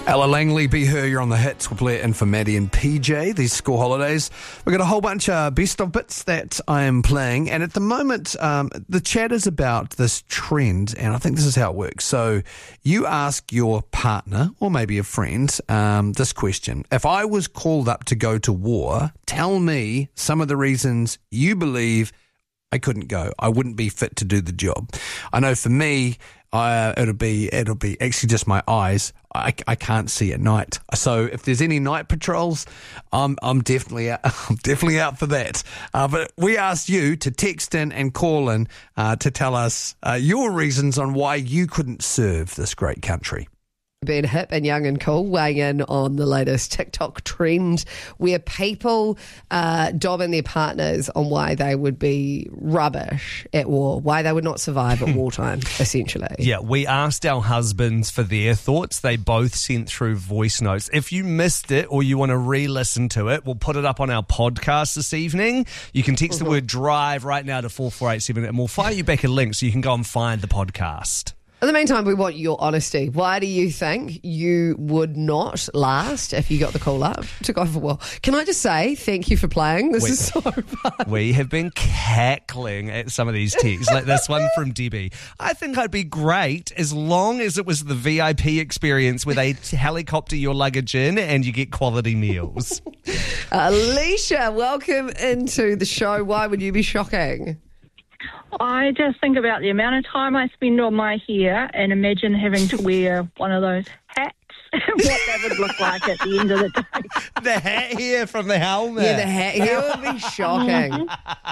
Ella Langley, Be Her, you're on the hits. We'll play it in for Maddie and PJ, these school holidays. We've got a whole bunch of best of bits that I am playing, and at the moment, the chat is about this trend, and I think this is how it works. So you ask your partner, or maybe a friend, this question. If I was called up to go to war, tell me some of the reasons you believe I couldn't go. I wouldn't be fit to do the job. I know for me, it'll be actually just my eyes. I can't see at night. So if there's any night patrols, I'm definitely out. I'm definitely out for that. But we asked you to text in and call in to tell us your reasons on why you couldn't serve this great country. Being hip and young and cool, weighing in on the latest TikTok trend where people dobbing their partners on why they would be rubbish at war, why they would not survive at wartime, essentially. Yeah, we asked our husbands for their thoughts. They both sent through voice notes. If you missed it or you want to re-listen to it, we'll put it up on our podcast this evening. You can text the word drive right now to 44878 and we'll fire you back a link so you can go and find the podcast. In the meantime, we want your honesty. Why do you think you would not last if you got the call up to go for war? Can I just say thank you for playing? This is so fun. We have been cackling at some of these texts, like this one from Debbie. I think I'd be great as long as it was the VIP experience where they helicopter your luggage in and you get quality meals. Alicia, welcome into the show. Why would you be shocking? I just think about the amount of time I spend on my hair and imagine having to wear one of those hats and what that would look like at the end of the day. The hat hair from the helmet. Yeah, the hat hair would be shocking.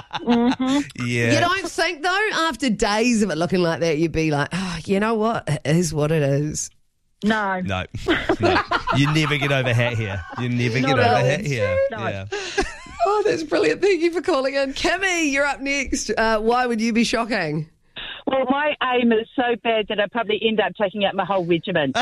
Yeah. You don't think, though, after days of it looking like that, you'd be like, oh, you know what? It is what it is. No. You never get over hat hair. You never get over hat hair. No. Yeah. Oh, that's brilliant. Thank you for calling in. Kimmy, you're up next. Why would you be shocking? Well, my aim is so bad that I'd probably end up taking out my whole regiment. Or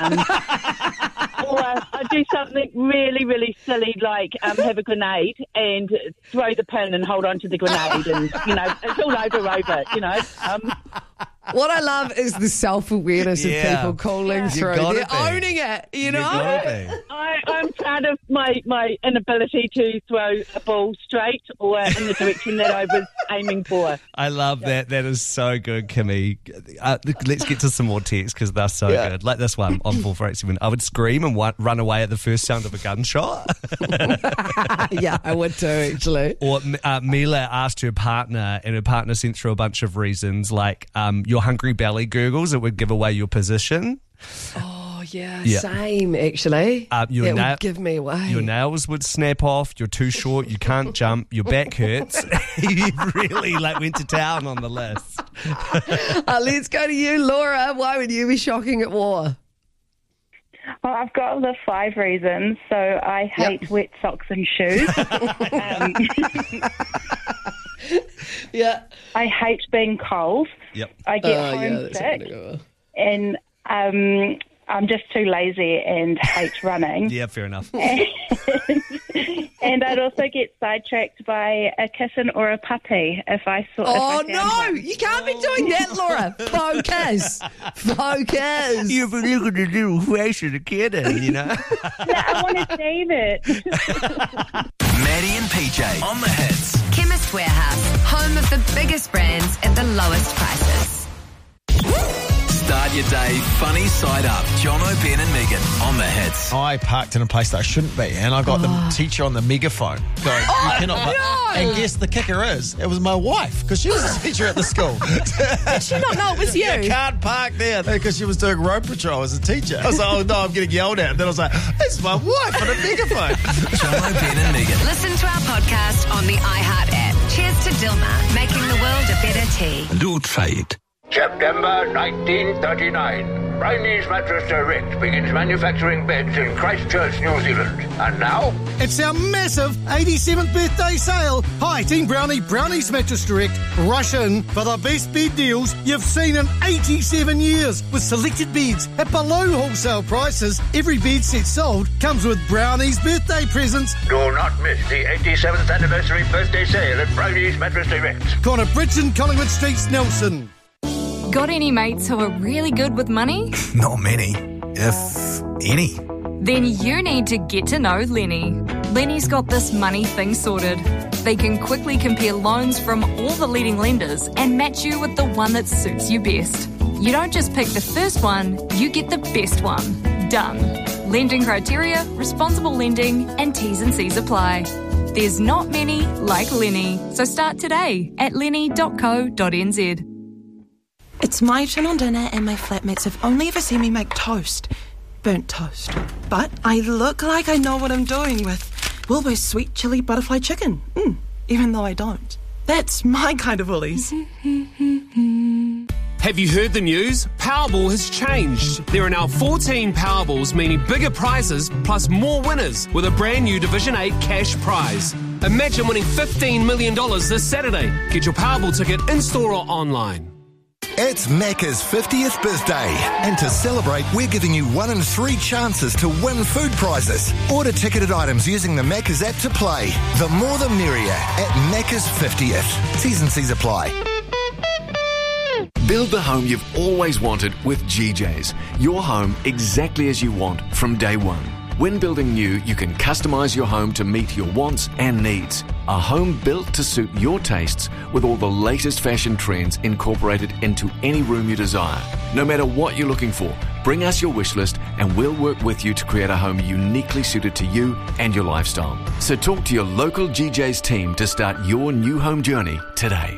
I'd do something really, really silly like have a grenade and throw the pin and hold on to the grenade and, it's all over, What I love is the self-awareness of people calling through. They're owning it, I'm proud of my inability to throw a ball straight or in the direction that I was aiming for. I love that. That is so good, Kimmy. Let's get to some more texts because they're so good. Like this one on 4487. I would scream and run away at the first sound of a gunshot. Yeah, I would too, actually. Or Mila asked her partner, and her partner sent through a bunch of reasons, like your hungry belly gurgles, it would give away your position. Oh, yeah. Same, actually. It would give me away. Your nails would snap off, you're too short, you can't jump, your back hurts. You really went to town on the list. Let's go to you, Laura. Why would you be shocking at war? Well, I've got the 5 reasons. So I hate wet socks and shoes. Yeah. I hate being cold. Yep. I get homesick. And I'm just too lazy and hate running. Yeah, fair enough. And I'd also get sidetracked by a kitten or a puppy if I saw. Oh, no, you can't be doing that, Laura. Focus. You've been looking at the little face of the kitten, Yeah, I want to save it. Maddie and PJ on the hits. Chemist Warehouse, home of the biggest brands at the lowest prices. Start your day funny side up. Jono, Ben and Megan on the hits. I parked in a place that I shouldn't be, and I got the teacher on the megaphone going, you cannot park. And guess the kicker is, it was my wife, because she was a teacher at the school. Did she not know it was you? You can't park there, because she was doing road patrol as a teacher. I was like, oh no, I'm getting yelled at. And then I was like, this is my wife on a megaphone. Jono, Ben and Megan. Listen to our podcast on the iHeart app. Cheers to Dilmah, making the world a better tea. Do try it. September 1939. Brimey's Mattress Direct begins manufacturing beds in Christchurch, New Zealand. And now, it's our massive 87th birthday sale. Hi, Team Brownie, Brownie's Mattress Direct. Rush in for the best bed deals you've seen in 87 years. With selected beds at below wholesale prices, every bed set sold comes with Brownie's birthday presents. Do not miss the 87th anniversary birthday sale at Brimey's Mattress Direct. Corner Bridge and Collingwood Streets, Nelson. Got any mates who are really good with money? Not many, if Any. Then you need to get to know Lenny. Lenny's got this money thing sorted. They can quickly compare loans from all the leading lenders and match you with the one that suits you best. You don't just pick the first one, you get the best one. Done. Lending criteria, responsible lending, and T's and C's apply. There's not many like Lenny, so start today at lenny.co.nz. It's my turn on dinner and my flatmates have only ever seen me make toast. Burnt toast. But I look like I know what I'm doing with Wilbur's sweet chili butterfly chicken. Even though I don't. That's my kind of Woolies. Have you heard the news? Powerball has changed. There are now 14 Powerballs, meaning bigger prizes plus more winners with a brand new Division 8 cash prize. Imagine winning $15 million this Saturday. Get your Powerball ticket in-store or online. It's Macca's 50th birthday, and to celebrate, we're giving you 1 in 3 chances to win food prizes. Order ticketed items using the Macca's app to play. The more the merrier at Macca's 50th. T's and C's apply. Build the home you've always wanted with GJ's. Your home exactly as you want from day one. When building new, you can customise your home to meet your wants and needs. A home built to suit your tastes with all the latest fashion trends incorporated into any room you desire. No matter what you're looking for, bring us your wish list and we'll work with you to create a home uniquely suited to you and your lifestyle. So talk to your local GJ's team to start your new home journey today.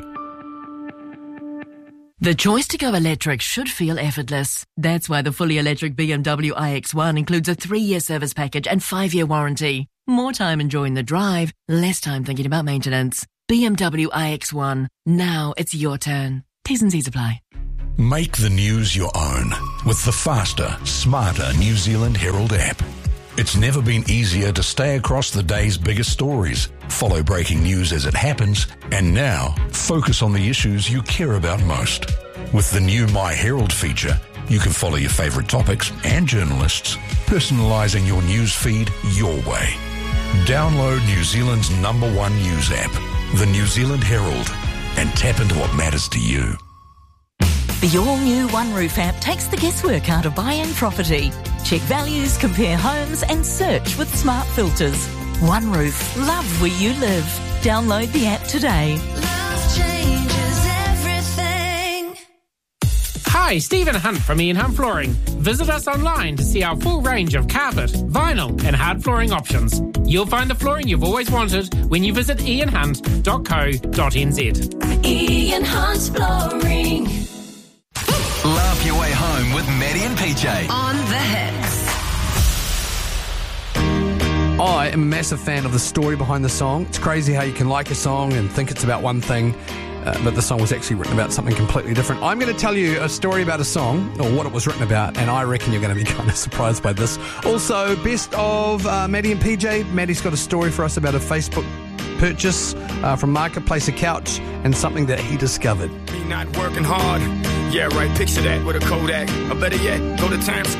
The choice to go electric should feel effortless. That's why the fully electric BMW iX1 includes a 3-year service package and 5-year warranty. More time enjoying the drive, less time thinking about maintenance. BMW iX1. Now it's your turn. T's and C's apply. Make the news your own with the faster, smarter New Zealand Herald app. It's never been easier to stay across the day's biggest stories, follow breaking news as it happens, and now focus on the issues you care about most. With the new My Herald feature, you can follow your favourite topics and journalists, personalising your news feed your way. Download New Zealand's #1 news app, the New Zealand Herald, and tap into what matters to you. The all-new OneRoof app takes the guesswork out of buying property. Check values, compare homes and search with smart filters. OneRoof, love where you live. Download the app today. Love changes everything. Hi, Stephen Hunt from Ian Hunt Flooring. Visit us online to see our full range of carpet, vinyl and hard flooring options. You'll find the flooring you've always wanted when you visit ianhunt.co.nz. Ian Hunt Flooring. Laugh your way home with Maddie and PJ. On the hits. I am a massive fan of the story behind the song. It's crazy how you can like a song and think it's about one thing, but the song was actually written about something completely different. I'm going to tell you a story about a song, or what it was written about, and I reckon you're going to be kind of surprised by this. Also, best of Maddie and PJ. Maddie's got a story for us about a Facebook purchase from Marketplace, a couch, and something that he discovered. Me not working hard. Yeah, right. Picture that with a Kodak. Or better yet, go to Times